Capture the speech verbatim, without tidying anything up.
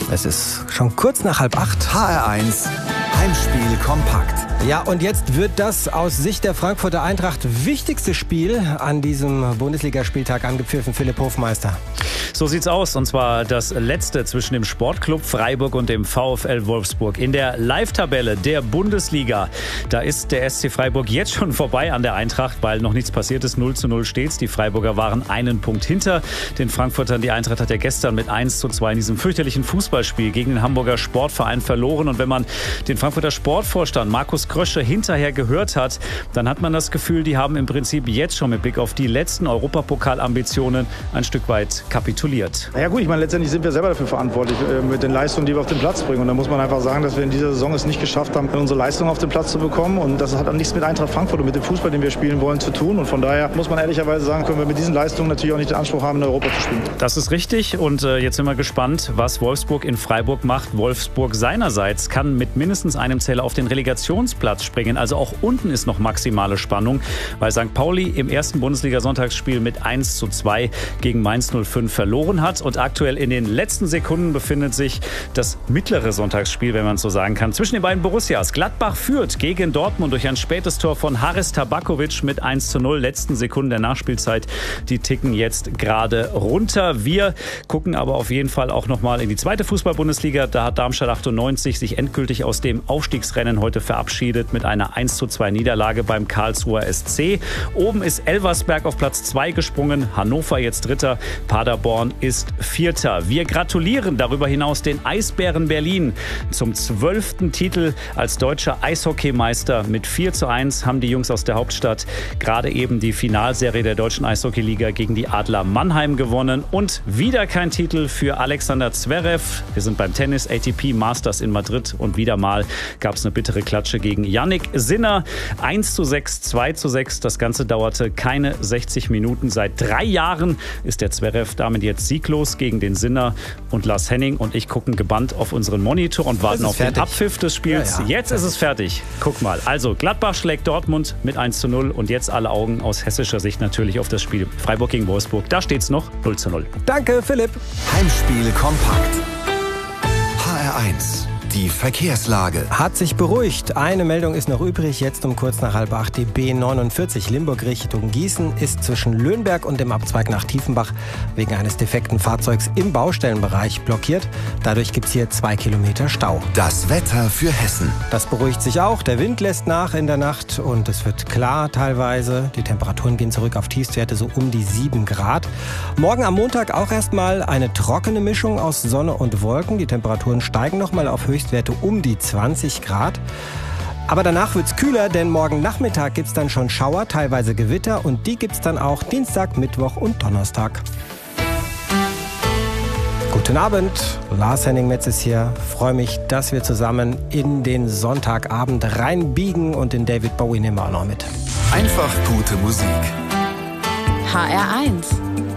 Es ist schon kurz nach halb acht. H R eins Heimspiel kompakt. Ja, und jetzt wird das aus Sicht der Frankfurter Eintracht wichtigste Spiel an diesem Bundesligaspieltag angepfiffen. Philipp Hofmeister. So sieht's aus, und zwar das letzte zwischen dem Sportclub Freiburg und dem VfL Wolfsburg. In der Live-Tabelle der Bundesliga, da ist der S C Freiburg jetzt schon vorbei an der Eintracht, weil noch nichts passiert ist. null zu null steht's. Die Freiburger waren einen Punkt hinter den Frankfurtern. Die Eintracht hat ja gestern mit eins zu zwei in diesem fürchterlichen Fußballspiel gegen den Hamburger Sportverein verloren. Und wenn man den Frankfurter Sportvorstand Markus Krösche hinterher gehört hat, dann hat man das Gefühl, die haben im Prinzip jetzt schon mit Blick auf die letzten Europapokalambitionen ein Stück weit kapituliert. Na ja gut, ich meine, letztendlich sind wir selber dafür verantwortlich äh, mit den Leistungen, die wir auf den Platz bringen. Und da muss man einfach sagen, dass wir in dieser Saison es nicht geschafft haben, unsere Leistungen auf den Platz zu bekommen. Und das hat auch nichts mit Eintracht Frankfurt und mit dem Fußball, den wir spielen wollen, zu tun. Und von daher muss man ehrlicherweise sagen, können wir mit diesen Leistungen natürlich auch nicht den Anspruch haben, in Europa zu spielen. Das ist richtig. Und äh, jetzt sind wir gespannt, was Wolfsburg in Freiburg macht. Wolfsburg seinerseits kann mit mindestens einem Zähler auf den Relegationsplatz springen. Also auch unten ist noch maximale Spannung, weil Sankt Pauli im ersten Bundesliga-Sonntagsspiel mit eins zu zwei gegen Mainz null fünf verloren hat. Und aktuell in den letzten Sekunden befindet sich das mittlere Sonntagsspiel, wenn man es so sagen kann, zwischen den beiden Borussias. Gladbach führt gegen Dortmund durch ein spätes Tor von Haris Tabakovic mit eins zu null. Letzten Sekunden der Nachspielzeit, die ticken jetzt gerade runter. Wir gucken aber auf jeden Fall auch noch mal in die zweite Fußball-Bundesliga. Da hat Darmstadt achtundneunzig sich endgültig aus dem Aufstiegsrennen heute verabschiedet mit einer eins zu zwei Niederlage beim Karlsruher S C. Oben ist Elversberg auf Platz zwei gesprungen, Hannover jetzt Dritter, Paderborn ist Vierter. Wir gratulieren darüber hinaus den Eisbären Berlin zum zwölften Titel als deutscher Eishockeymeister. Mit vier zu eins haben die Jungs aus der Hauptstadt gerade eben die Finalserie der deutschen Eishockeyliga gegen die Adler Mannheim gewonnen. Und wieder kein Titel für Alexander Zverev. Wir sind beim Tennis, A T P Masters in Madrid, und wieder mal gab es eine bittere Klatsche gegen Yannick Sinner. eins zu sechs, zwei zu sechs. Das Ganze dauerte keine sechzig Minuten. Seit drei Jahren ist der Zverev damit jetzt sieglos gegen den Sinner, und Lars Henning und ich gucken gebannt auf unseren Monitor und warten auf fertig. den Abpfiff des Spiels. Ja, ja. Jetzt ist es fertig. Guck mal. Also Gladbach schlägt Dortmund mit eins zu null, und jetzt alle Augen aus hessischer Sicht natürlich auf das Spiel Freiburg gegen Wolfsburg. Da steht es noch null zu null. Danke, Philipp. Heimspiel kompakt. H R eins. Die Verkehrslage. Hat sich beruhigt. Eine Meldung ist noch übrig. Jetzt um kurz nach halb acht. Die B neunundvierzig Limburg Richtung Gießen ist zwischen Löhnberg und dem Abzweig nach Tiefenbach wegen eines defekten Fahrzeugs im Baustellenbereich blockiert. Dadurch gibt es hier zwei Kilometer Stau. Das Wetter für Hessen. Das beruhigt sich auch. Der Wind lässt nach in der Nacht und es wird klar teilweise. Die Temperaturen gehen zurück auf Tiefstwerte so um die sieben Grad. Morgen am Montag auch erstmal eine trockene Mischung aus Sonne und Wolken. Die Temperaturen steigen nochmal auf Höchstwerte um die zwanzig Grad. Aber danach wird's kühler, denn morgen Nachmittag gibt's dann schon Schauer, teilweise Gewitter, und die gibt's dann auch Dienstag, Mittwoch und Donnerstag. Guten Abend, Lars Henning Metz ist hier. Freue mich, dass wir zusammen in den Sonntagabend reinbiegen, und den David Bowie nehmen wir auch noch mit. Einfach gute Musik. H R eins.